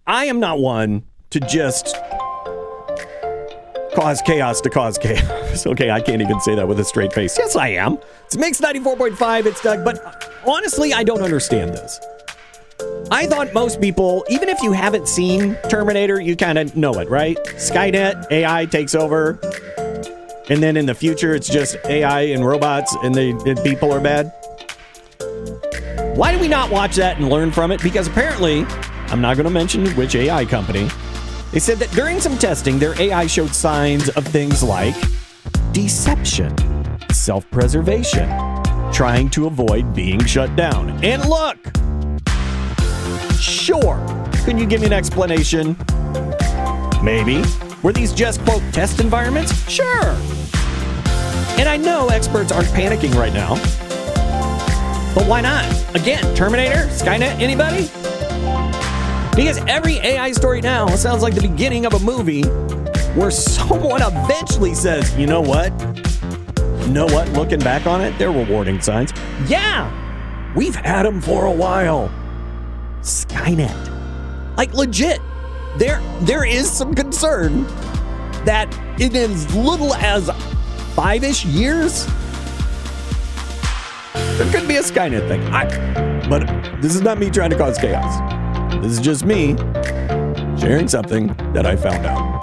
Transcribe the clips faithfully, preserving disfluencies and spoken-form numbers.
I am not one to just cause chaos to cause chaos. Okay, I can't even say that with a straight face. Yes, I am. It's Mix ninety-four point five. It's Doug. But honestly, I don't understand this. I thought most people, even if you haven't seen Terminator, you kind of know it, right? Skynet, A I takes over. And then in the future, it's just A I and robots and, they, and people are bad. Why do we not watch that and learn from it? Because apparently, I'm not going to mention which A I company, they said that during some testing, their A I showed signs of things like deception, self-preservation, trying to avoid being shut down. And look, sure, can you give me an explanation? Maybe. Were these just, quote, test environments? Sure. And I know experts aren't panicking right now. But why not? Again, Terminator, Skynet, anybody? Because every A I story now sounds like the beginning of a movie where someone eventually says, you know what? You know what? Looking back on it, there were warning signs. Yeah, we've had them for a while. Skynet. Like, legit. There, there is some concern that in as little as five-ish years, there could be a Skynet thing. I, but this is not me trying to cause chaos. This is just me sharing something that I found out.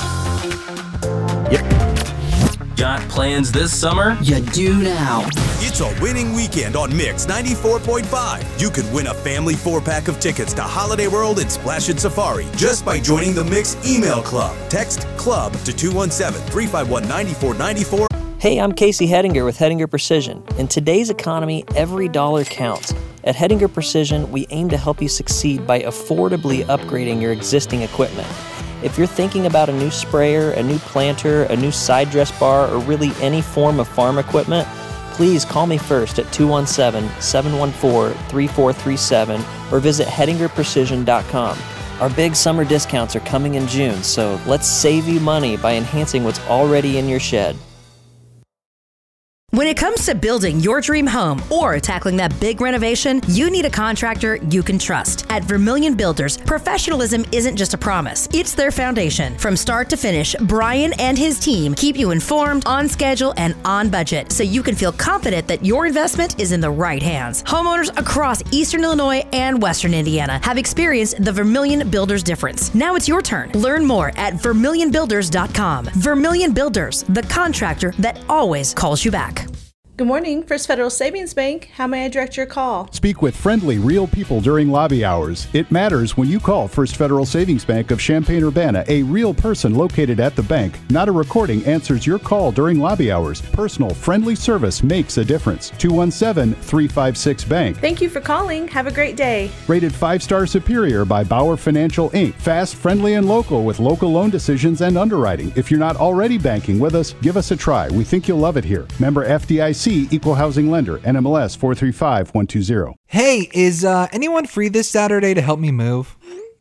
Yep. Got plans this summer? You do now. It's a winning weekend on Mix ninety-four point five. You could win a family four-pack of tickets to Holiday World and Splash and Safari just by joining the Mix email club. Text CLUB to two one seven, three five one, nine four nine four. Hey, I'm Casey Hedinger with Hedinger Precision. In today's economy, every dollar counts. At Hedinger Precision, we aim to help you succeed by affordably upgrading your existing equipment. If you're thinking about a new sprayer, a new planter, a new side dress bar, or really any form of farm equipment, please call me first at two one seven, seven one four, three four three seven or visit hedinger precision dot com. Our big summer discounts are coming in June, so let's save you money by enhancing what's already in your shed. When it comes to building your dream home or tackling that big renovation, you need a contractor you can trust. At Vermilion Builders, professionalism isn't just a promise, it's their foundation. From start to finish, Brian and his team keep you informed, on schedule, and on budget, so you can feel confident that your investment is in the right hands. Homeowners across Eastern Illinois and Western Indiana have experienced the Vermilion Builders difference. Now it's your turn. Learn more at vermilion builders dot com. Vermilion Builders, the contractor that always calls you back. Good morning, First Federal Savings Bank. How may I direct your call? Speak with friendly, real people during lobby hours. It matters when you call First Federal Savings Bank of Champaign-Urbana. A real person located at the bank, not a recording, answers your call during lobby hours. Personal, friendly service makes a difference. two one seven, three five six, bank. Thank you for calling. Have a great day. Rated five-star superior by Bauer Financial, Incorporated. Fast, friendly, and local with local loan decisions and underwriting. If you're not already banking with us, give us a try. We think you'll love it here. Member F D I C. Equal Housing Lender, N M L S four three five one two zero. Hey, is uh, anyone free this Saturday to help me move?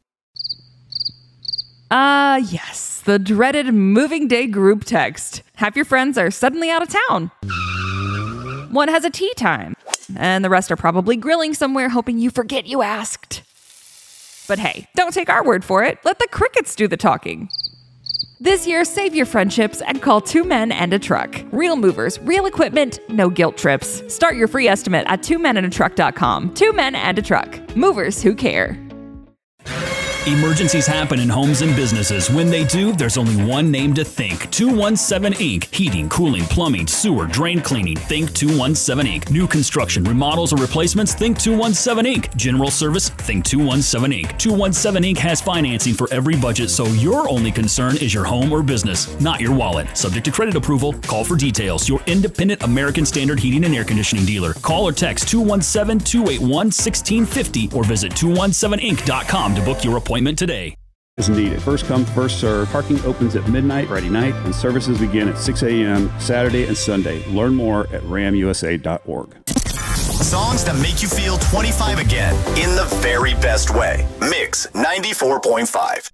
Uh, yes, the dreaded moving day group text. Half your friends are suddenly out of town. One has a tea time, and the rest are probably grilling somewhere hoping you forget you asked. But hey, don't take our word for it. Let the crickets do the talking. This year, save your friendships and call Two Men and a Truck. Real movers, real equipment, no guilt trips. Start your free estimate at two men and a truck dot com. Two Men and a Truck. Movers who care. Emergencies happen in homes and businesses. When they do, there's only one name to think. two one seven Incorporated. Heating, cooling, plumbing, sewer, drain cleaning. Think two one seven Incorporated. New construction, remodels, or replacements. Think two one seven Incorporated. General service. Think two one seven Incorporated. two one seven Incorporated has financing for every budget, so your only concern is your home or business, not your wallet. Subject to credit approval. Call for details. Your independent American Standard Heating and Air Conditioning dealer. Call or text two one seven, two eight one, one six five zero or visit two one seven inc dot com to book your appointment today. Is needed. First come, first serve. Parking opens at midnight Friday night, and services begin at six a.m. Saturday and Sunday. Learn more at ram u s a dot org. Songs that make you feel twenty-five again in the very best way. Mix ninety-four point five.